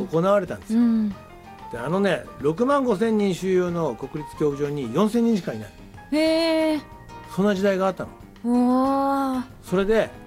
行われたんですよ。で6万5千人収容の国立競技場に4千人しかいない、 へえ。 そんな時代があったの。 うわそれで